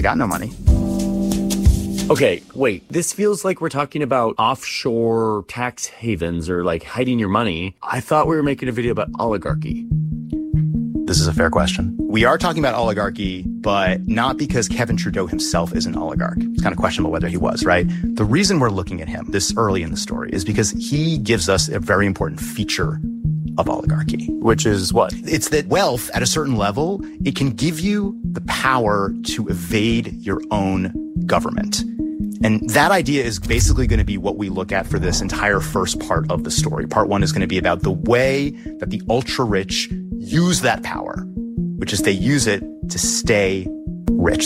got no money. Okay, wait. This feels like we're talking about offshore tax havens or like hiding your money. I thought we were making a video about oligarchy. This is a fair question. We are talking about oligarchy, but not because Kevin Trudeau himself is an oligarch. It's kind of questionable whether he was, right? The reason we're looking at him this early in the story is because he gives us a very important feature of oligarchy. Which is what? It's that wealth, at a certain level, it can give you the power to evade your own government. And that idea is basically going to be what we look at for this entire first part of the story. Part one is going to be about the way that the ultra-rich use that power, which is they use it to stay